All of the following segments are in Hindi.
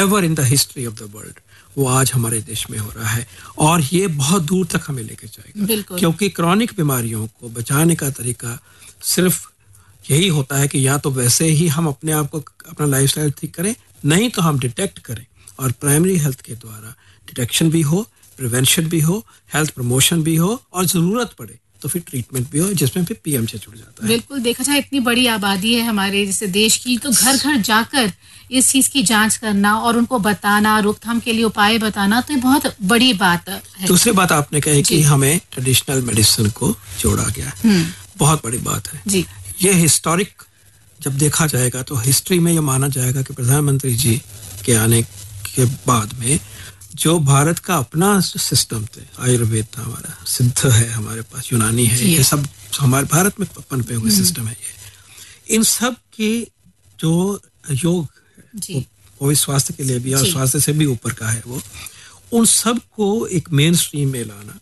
Ever in the history of the world, वो आज हमारे देश में हो रहा है और ये बहुत दूर तक हमें लेके जाएगा, क्योंकि क्रॉनिक बीमारियों को बचाने का तरीका सिर्फ यही होता है कि या तो वैसे ही हम अपने आप को अपना लाइफस्टाइल ठीक करें, नहीं तो हम डिटेक्ट करें और प्राइमरी हेल्थ के द्वारा डिटेक्शन भी हो, प्रिवेंशन भी हो, हेल्थ प्रमोशन भी हो और जरूरत पड़े तो फिर ट्रीटमेंट भी हो, जिसमें फिर पीएमजे जुड़ जाता है। बिल्कुल, देखा जाए इतनी बड़ी आबादी है हमारे जैसे देश की, तो घर घर जाकर इस चीज की जांच करना और उनको बताना, रोकथाम के लिए उपाय बताना, तो ये बहुत बड़ी बात है। दूसरी बात आपने कही कि हमें ट्रेडिशनल मेडिसिन को जोड़ा गया, बहुत बड़ी बात है जी। ये हिस्टोरिक जब देखा जाएगा तो हिस्ट्री में ये माना जाएगा कि प्रधानमंत्री जी के आने के बाद में जो भारत का अपना सिस्टम थे, आयुर्वेद था हमारा, सिद्ध है हमारे पास, यूनानी है, ये सब हमारे भारत में पनपे हुए सिस्टम है ये। इन सब की जो योग है वो भी स्वास्थ्य के लिए भी और स्वास्थ्य से भी ऊपर का है, वो उन सब को एक मेन स्ट्रीम में लाना,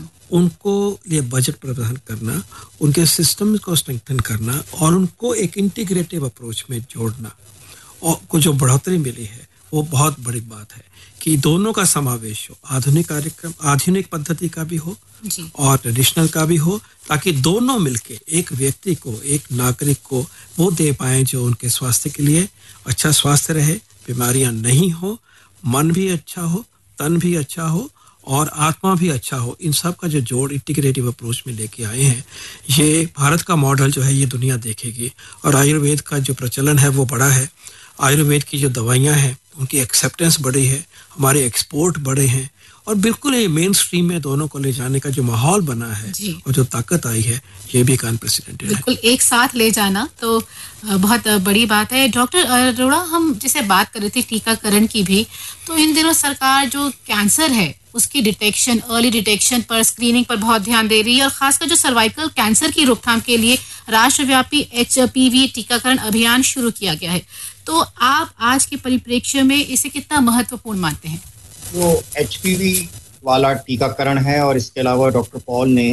उनको लिए बजट प्रदान करना, उनके सिस्टम को स्ट्रेंथन करना और उनको एक इंटीग्रेटिव अप्रोच में जोड़ना, और को जो बढ़ोतरी मिली है वो बहुत बड़ी बात है कि दोनों का समावेश हो, आधुनिक कार्यक्रम, आधुनिक पद्धति का भी हो और ट्रेडिशनल का भी हो, ताकि दोनों मिलके एक व्यक्ति को, एक नागरिक को वो दे पाएं जो उनके स्वास्थ्य के लिए अच्छा स्वास्थ्य रहे, बीमारियां नहीं हो, मन भी अच्छा हो, तन भी अच्छा हो और आत्मा भी अच्छा हो। इन सब का जो जोड़ इंटीग्रेटिव अप्रोच में लेके आए हैं, ये भारत का मॉडल जो है ये दुनिया देखेगी। और आयुर्वेद का जो प्रचलन है वो बड़ा है, आयुर्वेद की जो दवाइयाँ हैं उनकी एक्सेप्टेंस बढ़ी है, हमारे एक्सपोर्ट बढ़े हैं और बिल्कुल ये मेन स्ट्रीम में दोनों को ले जाने का जो माहौल बना है और जो ताकत आई है, ये भी अनप्रेसिडेंटेड है। बिल्कुल एक साथ ले जाना तो बहुत बड़ी बात है। डॉक्टर अरोड़ा, हम जैसे बात कर रहे थे टीकाकरण की भी, तो इन दिनों सरकार जो कैंसर है उसकी डिटेक्शन, अर्ली डिटेक्शन पर, स्क्रीनिंग पर बहुत ध्यान दे रही है और खासकर जो सर्वाइकल कैंसर की रोकथाम के लिए राष्ट्रव्यापी HPV टीकाकरण अभियान शुरू किया गया है। तो आप आज के परिप्रेक्ष्य में इसे कितना महत्वपूर्ण मानते हैं? वो HPV वाला टीकाकरण है और इसके अलावा डॉक्टर पॉल ने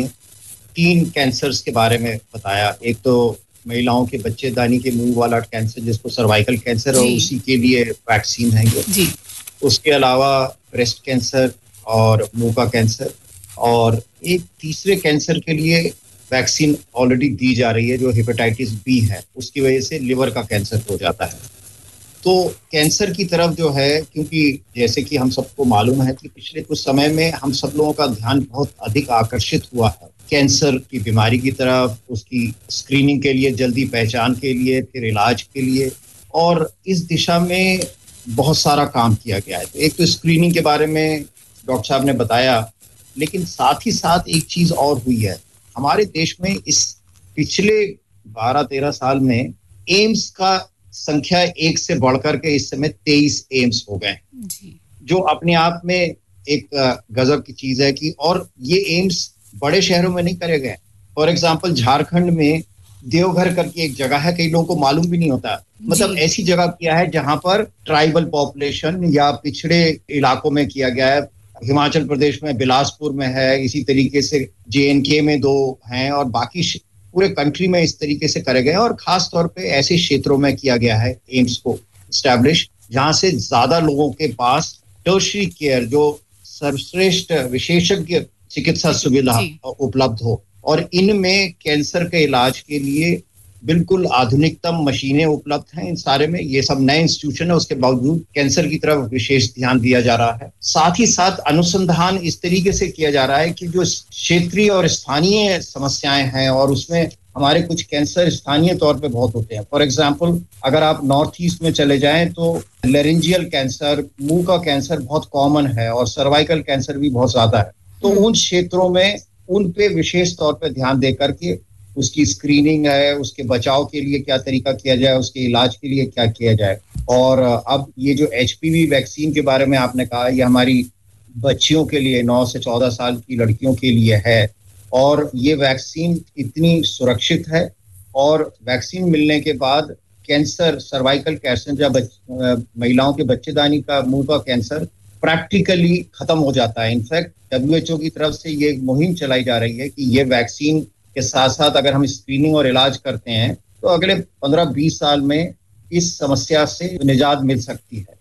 3 कैंसर्स के बारे में बताया। एक तो महिलाओं के बच्चेदानी के मुंह वाला कैंसर जिसको सर्वाइकल कैंसर है, उसी के लिए वैक्सीन है ये। उसके अलावा ब्रेस्ट कैंसर और मुंह का कैंसर, और एक तीसरे कैंसर के लिए वैक्सीन ऑलरेडी दी जा रही है जो हेपेटाइटिस B है, उसकी वजह से लिवर का कैंसर हो जाता है। तो कैंसर की तरफ जो है, क्योंकि जैसे कि हम सबको मालूम है कि पिछले कुछ समय में हम सब लोगों का ध्यान बहुत अधिक आकर्षित हुआ है कैंसर की बीमारी की तरफ, उसकी स्क्रीनिंग के लिए, जल्दी पहचान के लिए, फिर इलाज के लिए, और इस दिशा में बहुत सारा काम किया गया है। तो एक तो स्क्रीनिंग के बारे में डॉक्टर साहब ने बताया, लेकिन साथ ही साथ एक चीज और हुई है हमारे देश में। इस पिछले 12-13 साल में एम्स का संख्या 1 से बढ़कर के इस समय 23 एम्स हो गए, जो अपने आप में एक गजब की चीज है कि, और ये एम्स बड़े शहरों में नहीं करे गए। फॉर एग्जांपल झारखंड में देवघर करके एक जगह है, कई लोगों को मालूम भी नहीं होता, मतलब ऐसी जगह किया है जहां पर ट्राइबल पॉपुलेशन या पिछड़े इलाकों में किया गया है। हिमाचल प्रदेश में बिलासपुर में है, इसी तरीके से JNK में 2 हैं और बाकी पूरे कंट्री में इस तरीके से करे गए, और खास तौर पे ऐसे क्षेत्रों में किया गया है एम्स को स्टैब्लिश जहां से ज्यादा लोगों के पास टर्शरी केयर, जो सर्वश्रेष्ठ विशेषज्ञ चिकित्सा सुविधा उपलब्ध हो, और इनमें कैंसर के इलाज के लिए बिल्कुल आधुनिकतम मशीनें उपलब्ध हैं। इन सारे में ये सब नए इंस्टीट्यूशन है, उसके बावजूद कैंसर की तरफ विशेष ध्यान दिया जा रहा है। साथ ही साथ अनुसंधान इस तरीके से किया जा रहा है कि जो क्षेत्रीय और स्थानीय समस्याएं हैं, और उसमें हमारे कुछ कैंसर स्थानीय तौर पे बहुत होते हैं। फॉर एग्जाम्पल अगर आप नॉर्थ ईस्ट में चले जाएं तो लेरेंजियल कैंसर, मुंह का कैंसर बहुत कॉमन है और सर्वाइकल कैंसर भी बहुत ज्यादा है। तो उन क्षेत्रों में उन पे विशेष तौर पे ध्यान दे करके उसकी स्क्रीनिंग है, उसके बचाव के लिए क्या तरीका किया जाए, उसके इलाज के लिए क्या किया जाए। और अब ये जो HPV वैक्सीन के बारे में आपने कहा, ये हमारी बच्चियों के लिए, 9 से 14 साल की लड़कियों के लिए है, और ये वैक्सीन इतनी सुरक्षित है, और वैक्सीन मिलने के बाद कैंसर, सर्वाइकल कैंसर या महिलाओं के बच्चेदानी का मुंह का कैंसर प्रैक्टिकली खत्म हो जाता है। इनफैक्ट WHO की तरफ से ये मुहिम चलाई जा रही है कि ये वैक्सीन के साथ साथ अगर हम स्क्रीनिंग और इलाज करते हैं तो अगले 15-20 साल में इस समस्या से निजात मिल सकती है।